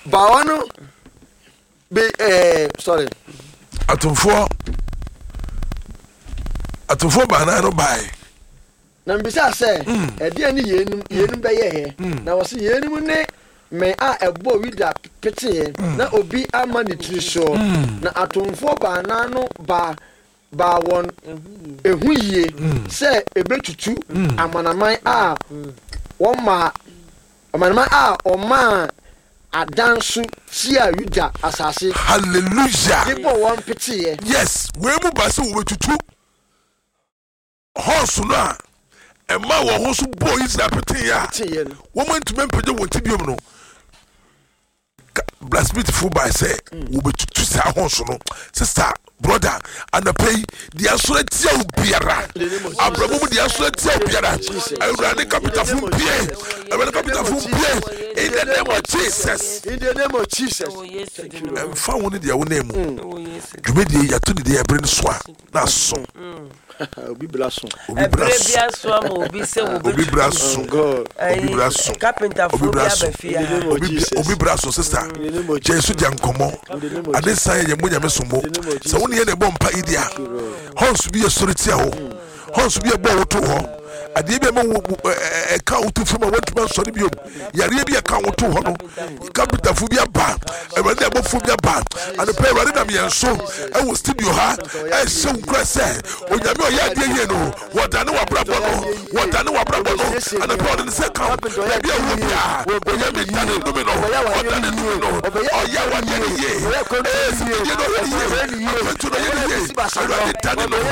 Bawano be sorry. Atumfo bana no buy. Na mbisa say e de ni yenum be ye na wo se yenum ne me a ebo wida pete na obi ama ne tiri so na atumfo bana no ba won ehuye say ebetutu amanaman a won ma amanaman a o ma adansu sia yuda asase. Hallelujah. People won pete. Yes, we mu ba se wo betutu horse no a ma wo horse boy is na pete ya woman to mempeje won tibiom no blasphemous by say wo betutu sa horse no sister brother and the pay the assurance of biara abrabo the assurance of biara I run capital from pay I run capital from pay in the name of Jesus. In the name of Jesus. And found one in their name. You made the yatuni de bring swa na so obi blason carpenter for obi braso sister Jesus jankomo ade sai ye munya mesomo se woni ye ne bompa idia hons bi authority ho hons bi e bo woto ho ade bi ma ka woto fama want man so ne bi yare bi ka woto ho no carpenter fu bi aba e wade abo fu bi aba ade pe wade na me enso e wo studio ha e se nkra se onyame oya de ye no wada ne wa brabo no ade pe wade se ka bi e wo bia onyame tane no me no wada ne no oya wade ye ye no ye to no ye wade tane no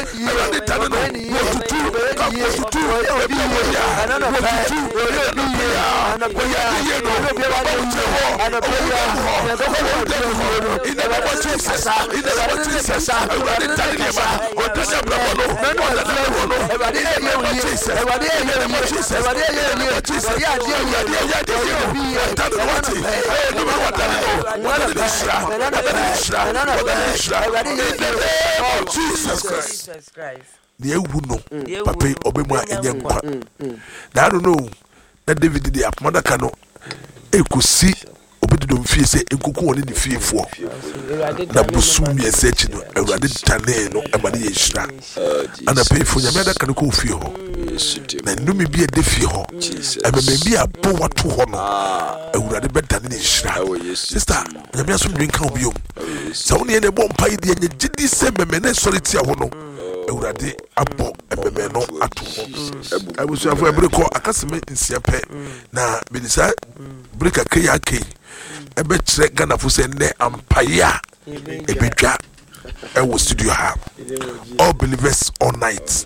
Jesus Christ. The no papa obemu enye nkwa na I don't know that David dey apmada kano ekusi obedo mfie se enkuku woni ne fiefo na busum yese chi no awurade tane no amane ye hira ana pefo nyame da kano ko fie ho na ndumi bi ede fie ho ameme bi abo wato ho no awurade bedane ne hira sister nyame aso dwenka obiom sa woni ne bo mpa ide nye gidi se meme na sori tia ho no Urade abo ememe no ato I was for a break akaseme nsiape na medisa break akaya akay ebe kire Ghana fo se ne ampaya ebetwa e wo studio ha all believers all night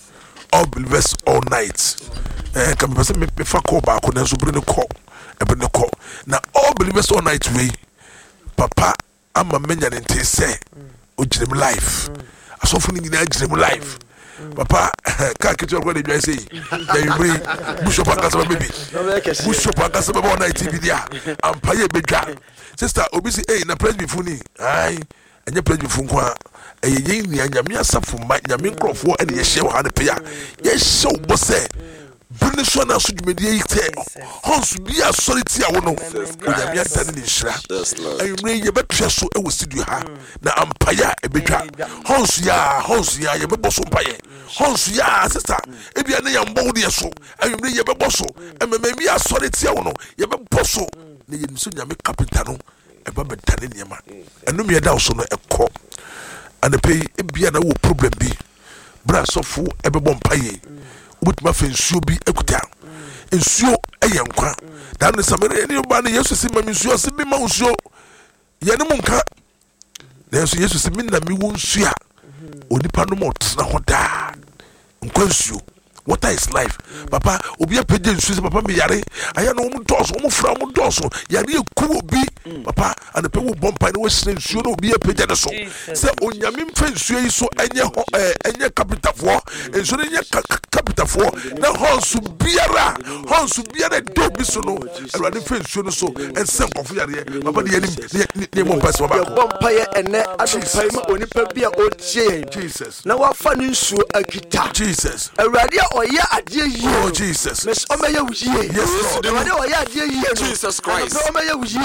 kam pese me fa call ba ko na so bre ne call ebe ne call na all believers all night we papa ama menya ne ntese o jirem life so for ni na jirem life papa ka kitu kwa dey say ya yumri bishop akasa baby bishop akasa baba on TV dia ampaye bedwa sister obi say eh na praise before ni ai enye praise before kwa eye ni anyame asafo ma nyame nkrofo ene ye hye ha ne pe ya ye hye wo se bune so na so dwumedie yite hons bi authority a wo no onyame atane ni hira ayumre ye betwe so e wo studio ha na ampaya ebedwa hons ya ye bebo so mpaye hons ya sister ebia ne yambo de so ayumre ye bebo so emememi authority a wo no ye bebo so ne ye nso nyame carpenter no e ba betane niema enum ye da so no ekọ and pay ebia na wo problem bi bra sofo e bebo mpaye ubutuma fe nsuo bi ekuta nsuo eyenkwa dan ne samere ne ba ne Yesu si ma nsuo si bi ma nsuo ye ne munka na Yesu si min na mi wo nsuo a onipa no mo tsna hoda nkwa nsuo. Water is life. Papa, obi apede nsuo papa me yare. Aya no mo doso, mo fra mo doso. Yare eku obi. Papa, and pe wo bompa ne wo sire nsuo no obi apede ne so. Se onyame mfa nsuo yi so enye capitafo. Nsuo enye capitafo. Na honsu biara do bi so no. Awurade fa nsuo no so ense nkofo yare. Papa de yanim ne mo pass baba. Bompa ye ene adumpa ma onipa bia o tie Jesus. Na wa fa nsuo akita. Jesus. Awurade oya adie yi. Oh Jesus. Mes omeya wuye. Yes Lord. Awurade oya adie yi. Jesus Christ. Omeya wuye.